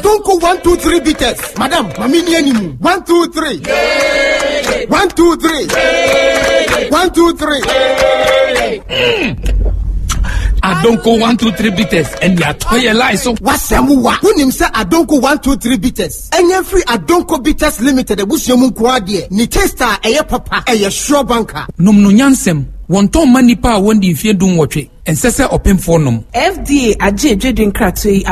Adonko 1, 2, 3 bitters. Madam, mamini animu. 1, 2, 3. 1, 2, 3. 1, 2, 3. Adonko 1, 2, 3 bitters and ya toye lie so wasemuwa unim say Adonko 1, 2, 3 bitters enye free Adonko Bitters Limited ebusuamu kwa de ni taster eye papa eye sure banker nom no nyansem wonton manipa a wondi mfie dum wotwe ensese opemfo nom FDA agye dwedwen krato